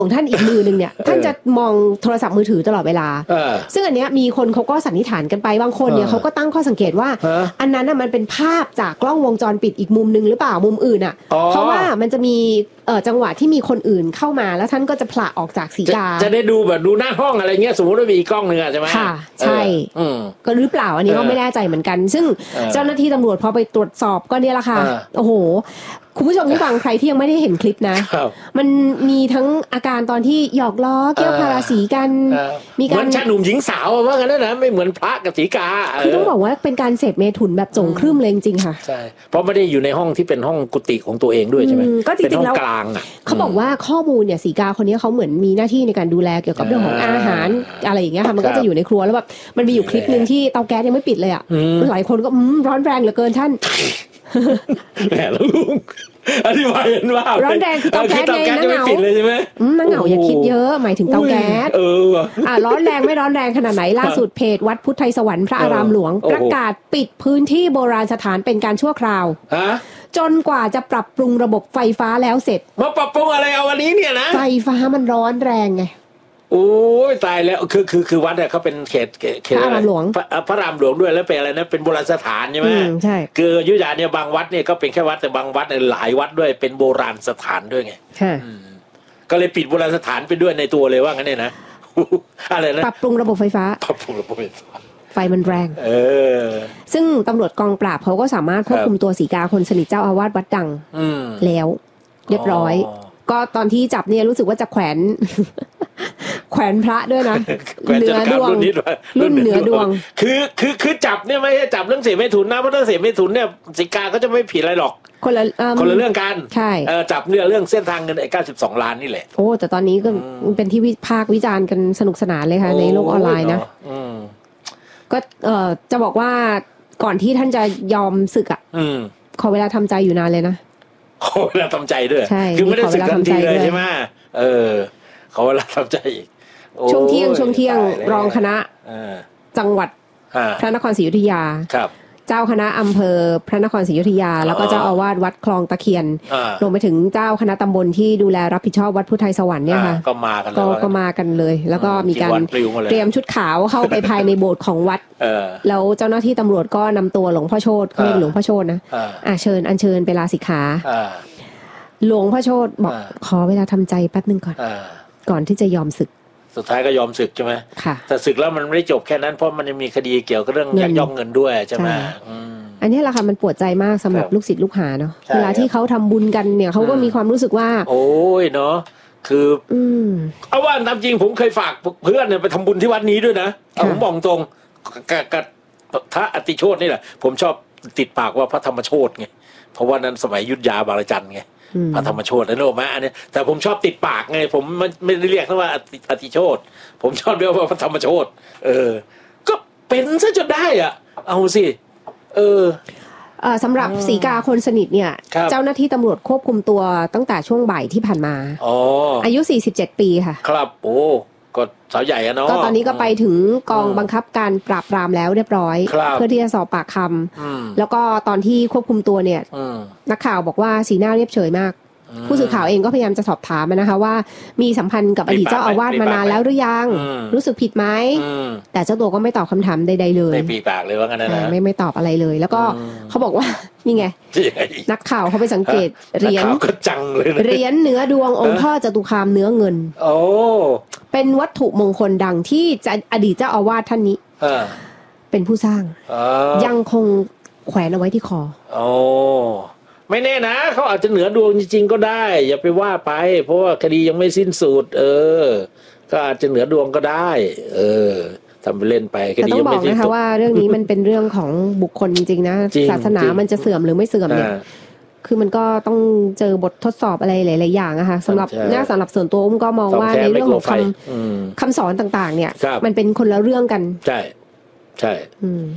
ของท่านอีกมือนึงเนี่ยท่านจะมองโทรศัพท์มือถือตลอดเวลาซึ่งอันเนี้ยมีคนเขาก็สันนิษฐานกันไปบางคนเนี่ยเขาก็ตั้งข้อสังเกตว่าอันนั้นน่ะมันเป็นภาพจากกล้องวงจรปิดอีกมุมนึงหรือเปล่ามุมอื่นอ่ะเพราะว่ามันจะมีจังหวะที่มีคนอื่นเข้ามาแล้วท่านก็จะผละออกจากสีกาจะได้ดูแบบดูหน้าห้องอะไรเงี้ยสมมติว่ามีกล้องนึงใช่ไหมค่ะใช่ก็หรือเปล่าอันนี้ก็ไม่แน่ใจเหมือนกันซึ่งเจ้าหน้าที่ตำรวจพอไปตรวจสอบก็เนี่ยแหละค่ะโอ้โหคุณผู้ชมที่ฟังใครที่ยังไม่ได้เห็นคลิปนะมันมีทั้งอาการตอนที่หยอกล้อเกี่ยวพาราสีกันมีการเหมือนชายหนุ่มหญิงสาวว่างั้นนะไม่เหมือนพระกับสีกาคือต้องบอกว่าเป็นการเสพเมถุนแบบจงครึ่มเลยจริงๆค่ะใช่เพราะไม่ได้อยู่ในห้องที่เป็นห้องกุฏิของตัวเองด้วยใช่ไหมก็จริงๆแล้วกลางเขาบอกว่าข้อมูลเนี่ยสีกาคนนี้เขาเหมือนมีหน้าที่ในการดูแลเกี่ยวกับเรื่องของอาหารอะไรอย่างเงี้ยค่ะมันก็จะอยู่ในครัวแล้วแบบมันมีอยู่คลิปนึงที่เตาแก๊สยังไม่ปิดเลยอ่ะหลายคนก็ร้อนแรงเหลือเกินท่านแหมแล้วลุงอธิบายกันว่าร้อนแรงคือเตาแก๊สยังไม่ปิดเลยใช่ไหมนั่งเหงาอย่าคิดเยอะหมายถึงเตาแก๊สร้อนแรงไม่ร้อนแรงขนาดไหนล่าสุดเพจวัดพุทธไทยสวรรค์พระอารามหลวงประกาศปิดพื้นที่โบราณสถานเป็นการชั่วคราวจนกว่าจะปรับปรุงระบบไฟฟ้าแล้วเสร็จมาปรับปรุงอะไรเอาวันนี้เนี่ยนะไฟฟ้ามันร้อนแรงไงโอ้ยตายแล้วคือวัดเนี่ยเขาเป็นเขตพระอารามหลวงพระอารามหลวงด้วยแล้วเป็นอะไรนะเป็นโบราณสถานใช่ไหมใช่คืออยุธยาเนี่ยบางวัดเนี่ยก็เป็นแค่วัดแต่บางวัดเนี่ยหลายวัดด้วยเป็นโบราณสถานด้วยไงก็เลยปิดโบราณสถานไปด้วยในตัวเลยว่างั้นเนี่ยนะอะไรนะปรับปรุงระบบไฟฟ้าปรับปรุงระบบไฟฟ้าไฟมันแรงซึ่งตำรวจกองปราบเขาก็สามารถควบคุมตัวสีกาคนสนิทเจ้าอาวาสวัดดังแล้วเรียบร้อยก็ตอนที่จับเนี่ยรู้สึกว่าจะแขวนพระด้วยนะเหนือดวงรุ่นเหนือดวงคือจับเนี่ยไม่ใช่จับเรื่องเสพเมถุนนะเพราะเรื่องเสพเมถุนเนี่ยสีกาก็จะไม่ผิดอะไรหรอกคนละเรื่องกันใช่จับเรื่องเส้นทางเงิน92 ล้านนี่แหละโอ้แต่ตอนนี้ก็เป็นที่วิพากษ์วิจารณ์กันสนุกสนานเลยค่ะในโลกออนไลน์นะก็จะบอกว่าก่อนที่ท่านจะยอมสึกอ่ะขอเวลาทำใจอยู่นานเลยนะขอเวลาทำใจด้วยคือไม่ได้สึกทันทีเลยใช่ไหมขอเวลาทำใจอีกช่วงเที่ยงรองคณะจังหวัดพระนครศรีอยุธยาเจ้าคณะอำเภอพระนครศรีอยุธยาแล้วก็เจ้าอาวาสวัดคลองตะเคียนรวมไปถึงเจ้าคณะตำบลที่ดูแลรับผิดชอบวัดพุทธไทยสวรรค์เนี่ยค่ะก็มากันเลยแล้วก็มีการเตรียมชุดขาวเข้าไปภายในโบสถ์ของวัดแล้วเจ้าหน้าที่ตำรวจก็นำตัวหลวงพ่อโชติเขาเรียกหลวงพ่อโชตินะอัญเชิญไปลาสิกขาหลวงพ่อโชติบอกขอเวลาทำใจแป๊บนึงก่อนที่จะยอมศึกสุดท้ายก็ยอมศึกใช่ไหมค่ะแต่ศึกแล้วมันไม่ได้จบแค่นั้นเพราะมันยังมีคดีเกี่ยวกับเรื่องยักยอกเงินด้วยใช่ไหมอันนี้แหละค่ะมันปวดใจมากสำหรับลูกศิษย์ลูกหาเนาะเวลาที่เขาทำบุญกันเนี่ยเขาก็มีความรู้สึกว่าโอ้ยเนาะคือเอาว่าตามจริงผมเคยฝากเพื่อนเนี่ยไปทำบุญที่วัดนี้ด้วยนะผมบอกตรงกับพระอติโชตินี่แหละผมชอบติดปากว่าพระธรรมโชติไงเพราะว่านั้นสมัยยุทธยาบางระจันไงพระธรรมโชตินะโน้มะอันนี้แต่ผมชอบติดปากไงผมไม่ได้เรียกว่าอติโชติผมชอบเรียกว่าพระธรรมโชติก็เป็นซะจนได้อ่ะเอาสิสำหรับสีกาคนสนิทเนี่ยเจ้าหน้าที่ตำรวจควบคุมตัวตั้งแต่ช่วงบ่ายที่ผ่านมาอายุ47ปีค่ะครับโอ้ก็สาวใหญ่อะเนาะก็ตอนนี้ก็ไปถึงกองบังคับการปราบปรามแล้วเรียบร้อยเพื่อที่จะสอบปากคำแล้วก็ตอนที่ควบคุมตัวเนี่ยนักข่าวบอกว่าสีหน้าเรียบเฉยมากผู้สื่อข่าวเองก็พยายามจะสอบถามนะคะว่ามีสัมพันธ์กับอดีตเจ้าอาวาสมานานแล้วหรือยังรู้สึกผิดไหมแต่เจ้าตัวก็ไม่ตอบคำถามใดๆเลยไม่ปีปากเลยว่างั้นนะไม่ตอบอะไรเลยแล้วก็เขาบอกว่านี่ไงนักข่าวเขาไปสังเกตเหรียญก็จังเลยเหรียญเนื้อดวงองค์พ่อจตุคามเนื้อเงินโอ้เป็นวัตถุมงคลดังที่อดีตเจ้าอาวาสท่านนี้เป็นผู้สร้างยังคงแขวนเอาไว้ที่คอโอ้ไม่แน่นะเขาอาจจะเหนือดวงจริงๆก็ได้อย่าไปว่าไปเพราะว่าคดียังไม่สิ้นสุดก็อาจจะเหนือดวงก็ได้ทำไปเล่นไปคดียังไม่สิ้นสุดแต่ต้องบอกนะคะว่าเรื่องนี้มันเป็นเรื่องของบุคคลจริงๆนะศาสนามันจะเสื่อมหรือไม่เสื่อมเนี่ยคือมันก็ต้องเจอบททดสอบอะไรหลายๆอย่างอะค่ะสำหรับส่วนตัวก็มองว่าในเรื่องของคำสอนต่างๆเนี่ยมันเป็นคนละเรื่องกันใช่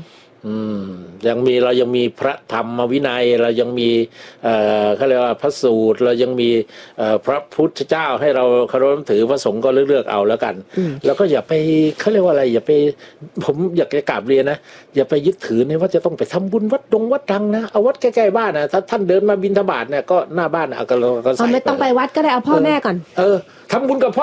เรายังมีพระธรรมวินัยเรายังมีเขาเรียกว่าพระสูตรเรายังมีพระพุทธเจ้าให้เราเคารพถือพระสงฆ์ก็เลือกเอาแล้วกันแล้วก็อย่าไปเขาเรียกว่าอะไรอย่าไปผมอยากจะกราบเรียนนะอย่าไปยึดถือในว่าจะต้องไปทำบุญวัดดังนะเอาวัดใกล้ๆบ้านนะถ้าท่านเดินมาบิณฑบาตเนี่ยก็หน้าบ้านก็ใส่ไม่ต้องไปวัดก็ได้เอาพ่อแม่ก่อนทำบุญกับพ่อ